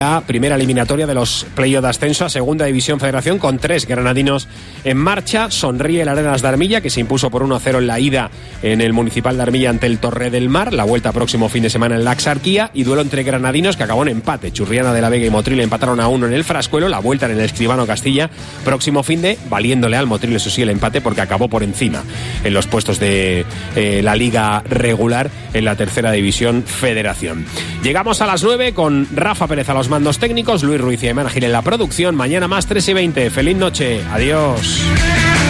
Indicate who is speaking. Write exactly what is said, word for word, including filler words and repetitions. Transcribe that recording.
Speaker 1: La primera eliminatoria de los play-off de ascenso a Segunda División Federación con tres granadinos en marcha. Sonríe el Arenas de Armilla, que se impuso por uno a cero en la ida en el Municipal de Armilla ante el Torre del Mar. La vuelta próximo fin de semana en la Axarquía. Y duelo entre granadinos que acabó en empate. Churriana de la Vega y Motril empataron a uno en el Frascuelo. La vuelta en el Escribano Castilla. Próximo fin de, valiéndole al Motril, eso sí, el empate porque acabó por encima en los puestos de eh, la Liga regular en la Tercera División Federación. Llegamos a las nueve con Rafa Pérez a los mandos técnicos, Luis Ruiz y Emán Gil en la producción. Mañana más tres y veinte. Feliz noche. Adiós.